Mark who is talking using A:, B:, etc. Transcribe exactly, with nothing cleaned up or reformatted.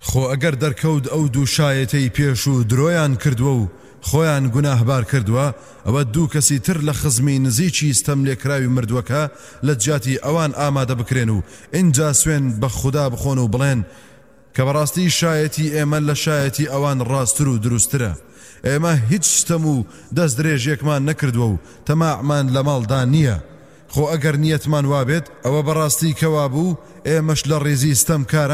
A: خۆ ئەگەر دەرکەوت ئەو دوو شایەتەی پێش و درۆیان کردووە و خۆیان گوناهبار کردووە ئەوە دوو کەسی تر لە خزمی نزیکی ستەم لێکراوی مردووەکە لە جیاتی ئەوان ئامادە بکرێن و ئینجا سوێن بە خوددا بخۆن و بڵێن کە بەڕاستی شایەتی ئێمە لە شایەتی ئەوان ڕاستتر و دروسترە ئێمە هیچ شتەم و دەست درێژێکمان نەکردووە و تەماعمان لە ماڵدا نییە خۆ ئەگەر نیەتمان وابێت ئەوە بەڕاستی کەوا بوو ئێمەش لە ڕێزی ستەم کارە